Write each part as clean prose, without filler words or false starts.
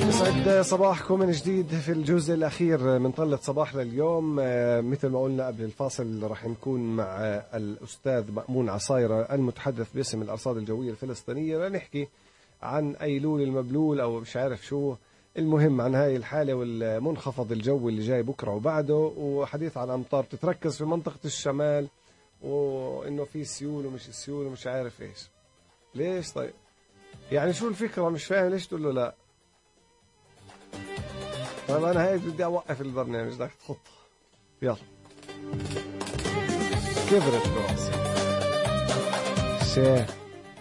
يسعد صباحكم من جديد في الجزء الأخير من طلة صباح لليوم. مثل ما قلنا قبل الفاصل رح نكون مع الأستاذ مأمون عصايرة المتحدث باسم الأرصاد الجوية الفلسطينية لنحكي عن أيلول المبلول أو مش عارف شو، المهم عن هاي الحالة والمنخفض الجوي اللي جاي بكرة وبعده، وحديث عن أمطار تتركز في منطقة الشمال، وإنه في سيول ومش سيول ومش عارف إيش. ليش طيب؟ يعني شو الفكرة؟ مش فاهم ليش تقول له لا. طيب أنا هيك بدي أوقف البرنامج، بدك تحطها. يلا كبرت راسي شيخ.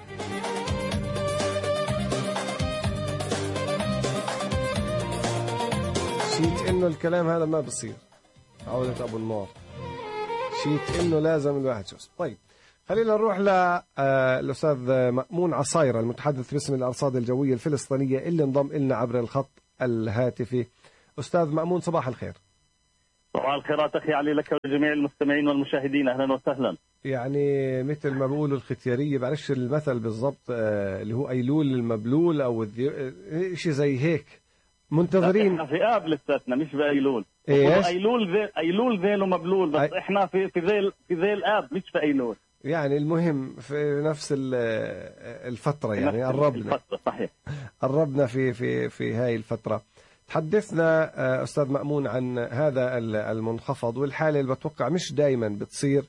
شيت إنه الكلام هذا ما بصير. عودة أبو النار. شيت إنه لازم الواحد يشوف. طيب خلينا نروح للأستاذ مأمون عصايرة المتحدث باسم الأرصاد الجوية الفلسطينية اللي انضم إلنا عبر الخط الهاتفي. أستاذ مأمون صباح الخير. صباح الخيرات أخي علي لك ولجميع المستمعين والمشاهدين، أهلا وسهلا. يعني مثل ما بيقولوا الختيارية، بعرفش المثل بالضبط اللي هو أيلول المبلول أو شيء زي هيك، منتظرين. احنا في آب لساتنا مش بأيلول. إيش؟ أيلول ذيل ومبلول، بس احنا في ذيل آب مش في أيلول. يعني المهم في نفس الفترة، يعني قربنا. الفترة صحيح. قربنا في هاي الفترة. تحدثنا أستاذ مأمون عن هذا المنخفض والحالة اللي بتوقع مش دائما بتصير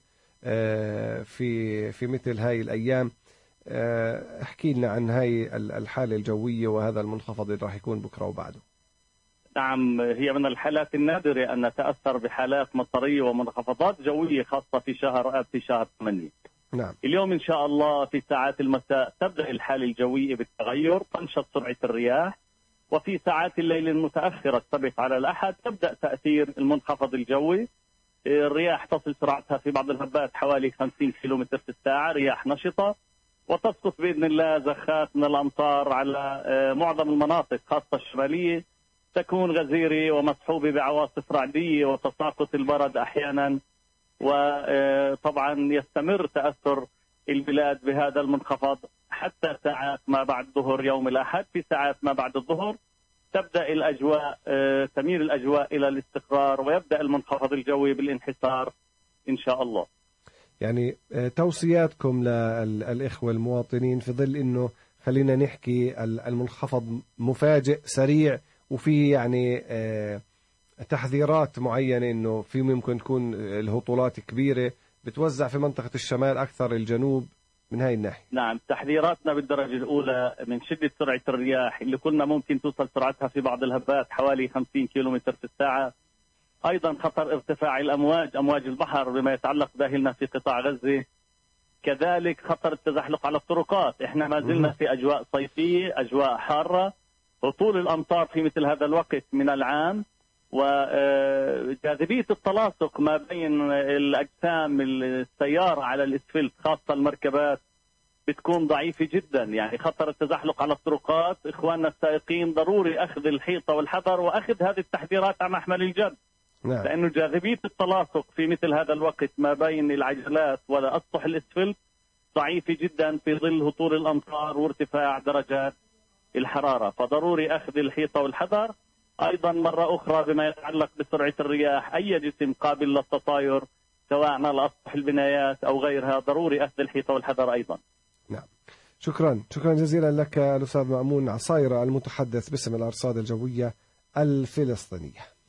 في مثل هاي الأيام. احكي لنا عن هاي الحالة الجوية وهذا المنخفض اللي راح يكون بكرة وبعده. نعم، هي من الحالات النادرة أن نتأثر بحالات مطرية ومنخفضات جوية خاصة في شهر آب، في شهر 8. نعم. اليوم إن شاء الله في ساعات المساء تبدأ الحالة الجوية بالتغير، تنشط سرعة الرياح، وفي ساعات الليل المتأخرة السبت على الأحد تبدأ تأثير المنخفض الجوي. الرياح تصل سرعتها في بعض الهبات حوالي 50 كيلومتر في الساعة، رياح نشطة، وتسقط بإذن الله زخات من الأمطار على معظم المناطق خاصة الشمالية، تكون غزيرة ومصحوبة بعواصف رعدية وتساقط البرد أحيانا. وطبعا يستمر تأثر البلاد بهذا المنخفض حتى ساعات ما بعد ظهر يوم الأحد. في ساعات ما بعد الظهر تبدأ الأجواء تميل الأجواء إلى الاستقرار، ويبدأ المنخفض الجوي بالانحسار إن شاء الله. يعني توصياتكم للإخوة المواطنين في ظل إنه خلينا نحكي المنخفض مفاجئ سريع، وفي يعني تحذيرات معينة إنه في ممكن تكون الهطولات كبيرة بتوزع في منطقة الشمال أكثر الجنوب من هاي الناحية. نعم، تحذيراتنا بالدرجة الأولى من شدة سرعة الرياح اللي كنا ممكن توصل سرعتها في بعض الهبات حوالي 50 كيلومتر في الساعة. أيضا خطر ارتفاع الأمواج، أمواج البحر بما يتعلق داخلنا في قطاع غزة. كذلك خطر التزحلق على الطرقات، احنا ما زلنا في أجواء صيفية، أجواء حارة، هطول الأمطار في مثل هذا الوقت من العام، وجاذبية التلاصق ما بين الأجسام السيارة على الإسفلت خاصة المركبات بتكون ضعيفة جدا. يعني خطر التزحلق على الطرقات، إخواننا السائقين ضروري أخذ الحيطة والحذر وأخذ هذه التحذيرات على محمل الجد. نعم. لأنه جاذبية التلاصق في مثل هذا الوقت ما بين العجلات وأسطح الإسفلت ضعيفة جدا في ظل هطول الأمطار وارتفاع درجات الحرارة، فضروري أخذ الحيطة والحذر. أيضا مرة أخرى بما يتعلق بسرعة الرياح، أي جسم قابل للتطاير سواء على أسطح البنايات أو غيرها ضروري أخذ الحيطة والحذر أيضا. نعم، شكرا جزيلا لك الأستاذ مأمون عصايرة المتحدث باسم الأرصاد الجوية الفلسطينية.